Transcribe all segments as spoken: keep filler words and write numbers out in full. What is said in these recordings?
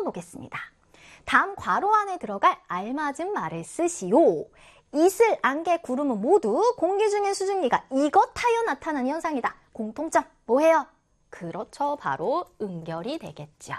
풀어보겠습니다. 다음 괄호 안에 들어갈 알맞은 말을 쓰시오. 이슬, 안개, 구름은 모두 공기 중의 수증기가 이것하여 나타나는 현상이다. 공통점 뭐예요? 그렇죠. 바로 은결이 되겠죠.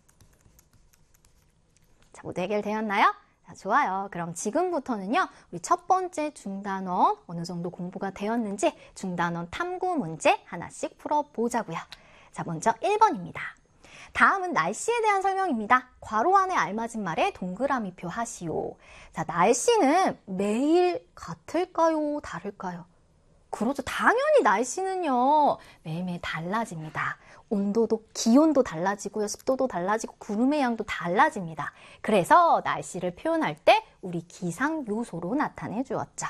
자, 모두 해결되었나요? 자, 좋아요. 그럼 지금부터는요, 우리 첫 번째 중단원 어느 정도 공부가 되었는지 중단원 탐구 문제 하나씩 풀어보자고요. 자, 먼저 일 번입니다. 다음은 날씨에 대한 설명입니다. 괄호 안에 알맞은 말에 동그라미표 하시오. 자, 날씨는 매일 같을까요? 다를까요? 그렇죠. 당연히 날씨는요, 매일매일 달라집니다. 온도도, 기온도 달라지고요, 습도도 달라지고, 구름의 양도 달라집니다. 그래서 날씨를 표현할 때 우리 기상 요소로 나타내 주었죠.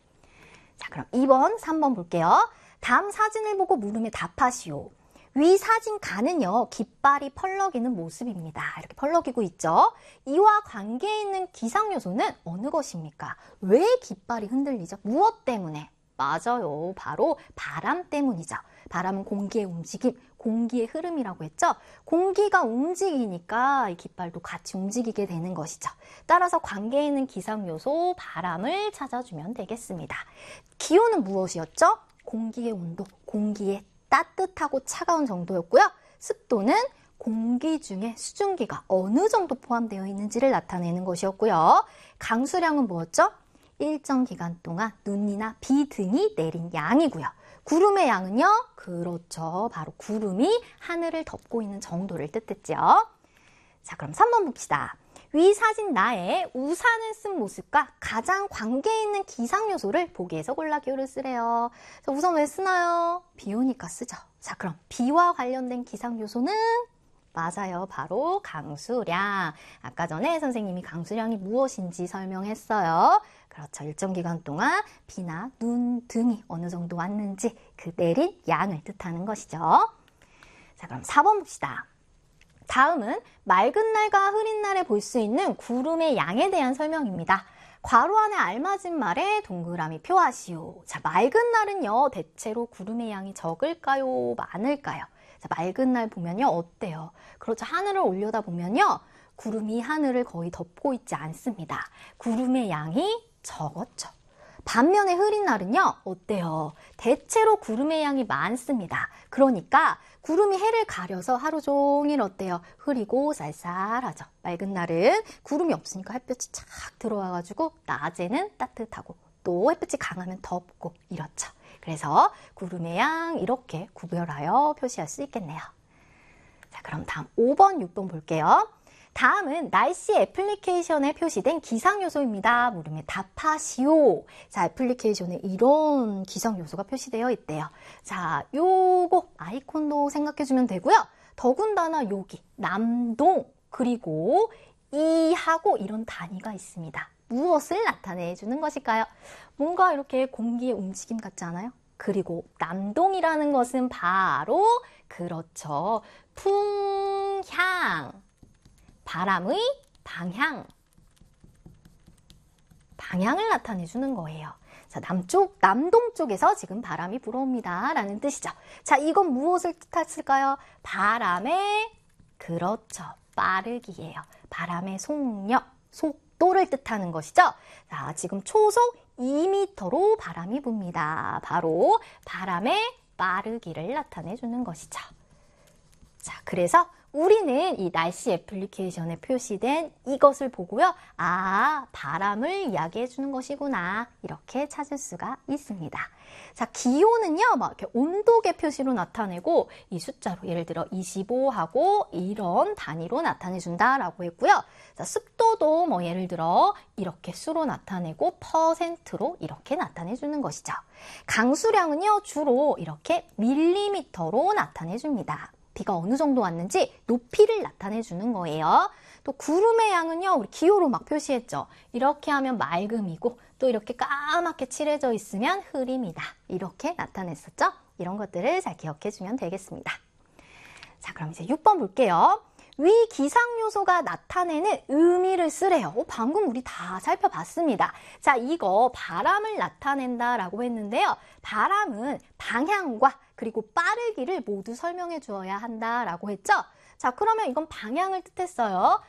자, 그럼 이 번, 삼 번 볼게요. 다음 사진을 보고 물음에 답하시오. 위 사진 가는요, 깃발이 펄럭이는 모습입니다. 이렇게 펄럭이고 있죠. 이와 관계 있는 기상 요소는 어느 것입니까? 왜 깃발이 흔들리죠? 무엇 때문에? 맞아요. 바로 바람 때문이죠. 바람은 공기의 움직임, 공기의 흐름이라고 했죠. 공기가 움직이니까 이 깃발도 같이 움직이게 되는 것이죠. 따라서 관계 있는 기상 요소 바람을 찾아주면 되겠습니다. 기온은 무엇이었죠? 공기의 온도, 공기의 따뜻하고 차가운 정도였고요. 습도는 공기 중에 수증기가 어느 정도 포함되어 있는지를 나타내는 것이었고요. 강수량은 뭐였죠? 일정 기간 동안 눈이나 비 등이 내린 양이고요. 구름의 양은요? 그렇죠. 바로 구름이 하늘을 덮고 있는 정도를 뜻했죠. 자, 그럼 삼 번 봅시다. 위 사진 나에 우산을 쓴 모습과 가장 관계 있는 기상 요소를 보기에서 골라 기호를 쓰래요. 자, 우산 왜 쓰나요? 비 오니까 쓰죠. 자, 그럼 비와 관련된 기상 요소는 맞아요. 바로 강수량. 아까 전에 선생님이 강수량이 무엇인지 설명했어요. 그렇죠. 일정 기간 동안 비나 눈 등이 어느 정도 왔는지 그 내린 양을 뜻하는 것이죠. 자, 그럼 사 번 봅시다. 다음은 맑은 날과 흐린 날에 볼 수 있는 구름의 양에 대한 설명입니다. 괄호 안에 알맞은 말에 동그라미 표하시오. 자, 맑은 날은요, 대체로 구름의 양이 적을까요? 많을까요? 자, 맑은 날 보면요, 어때요? 그렇죠. 하늘을 올려다보면요, 구름이 하늘을 거의 덮고 있지 않습니다. 구름의 양이 적었죠. 반면에 흐린 날은요, 어때요? 대체로 구름의 양이 많습니다. 그러니까 구름이 해를 가려서 하루 종일 어때요? 흐리고 쌀쌀하죠. 맑은 날은 구름이 없으니까 햇볕이 착 들어와가지고 낮에는 따뜻하고 또 햇빛이 강하면 덥고 이렇죠. 그래서 구름의 양 이렇게 구별하여 표시할 수 있겠네요. 자, 그럼 다음 오 번, 육 번 볼게요. 다음은 날씨 애플리케이션에 표시된 기상 요소입니다. 물음에 답하시오. 자, 애플리케이션에 이런 기상 요소가 표시되어 있대요. 자, 요거 아이콘도 생각해주면 되고요. 더군다나 여기 남동 그리고 이하고 이런 단위가 있습니다. 무엇을 나타내 주는 것일까요? 뭔가 이렇게 공기의 움직임 같지 않아요? 그리고 남동이라는 것은 바로 그렇죠. 풍향. 바람의 방향, 방향을 나타내 주는 거예요. 자, 남쪽, 남동 쪽에서 지금 바람이 불어옵니다. 라는 뜻이죠. 자, 이건 무엇을 뜻했을까요? 바람의, 그렇죠. 빠르기예요. 바람의 속력, 속도를 뜻하는 것이죠. 자, 지금 초속 이 미터로 바람이 붑니다. 바로 바람의 빠르기를 나타내 주는 것이죠. 자, 그래서 우리는 이 날씨 애플리케이션에 표시된 이것을 보고요. 아, 바람을 이야기해 주는 것이구나. 이렇게 찾을 수가 있습니다. 자, 기온은요, 막 이렇게 온도계 표시로 나타내고 이 숫자로 예를 들어 이십오하고 이런 단위로 나타내 준다라고 했고요. 자, 습도도 뭐 예를 들어 이렇게 수로 나타내고 퍼센트로 이렇게 나타내 주는 것이죠. 강수량은요, 주로 이렇게 밀리미터로 나타내 줍니다. 비가 어느 정도 왔는지 높이를 나타내 주는 거예요. 또 구름의 양은요, 우리 기호로 막 표시했죠. 이렇게 하면 맑음이고 또 이렇게 까맣게 칠해져 있으면 흐림이다. 이렇게 나타냈었죠. 이런 것들을 잘 기억해 주면 되겠습니다. 자, 그럼 이제 육 번 볼게요. 위 기상 요소가 나타내는 의미를 쓰래요. 어, 방금 우리 다 살펴봤습니다. 자, 이거 바람을 나타낸다라고 했는데요. 바람은 방향과 그리고 빠르기를 모두 설명해 주어야 한다라고 했죠. 자, 그러면 이건 방향을 뜻했어요.